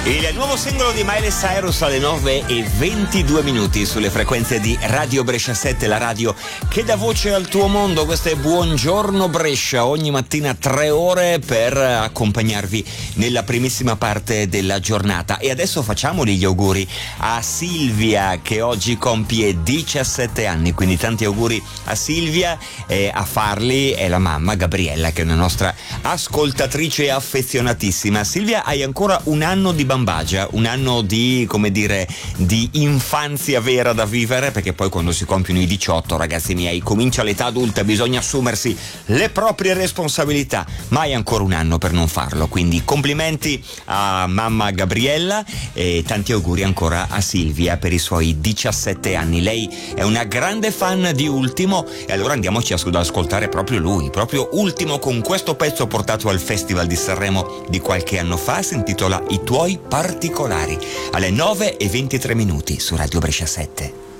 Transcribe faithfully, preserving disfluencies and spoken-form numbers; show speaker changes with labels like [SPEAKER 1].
[SPEAKER 1] Il nuovo singolo di Miley Cyrus alle nove e ventidue minuti sulle frequenze di Radio Brescia sette, la radio che dà voce al tuo mondo. Questo è Buongiorno Brescia, ogni mattina tre ore per accompagnarvi nella primissima parte della giornata. E adesso facciamoli gli auguri a Silvia, che oggi compie diciassette anni, quindi tanti auguri a Silvia. E a farli è la mamma Gabriella, che è una nostra ascoltatrice affezionatissima. Silvia, hai ancora un anno di bambagia, un anno di, come dire, di infanzia vera da vivere, perché poi quando si compiono i diciotto, ragazzi miei, comincia l'età adulta, bisogna assumersi le proprie responsabilità, ma hai ancora un anno per non farlo, quindi complimenti a mamma Gabriella e tanti auguri ancora a Silvia per i suoi diciassette anni. Lei è una grande fan di Ultimo e allora andiamoci ad ascoltare proprio lui, proprio Ultimo, con questo pezzo portato al Festival di Sanremo di qualche anno fa. Si intitola I tuoi particolari, alle nove e ventitré minuti su Radio Brescia sette.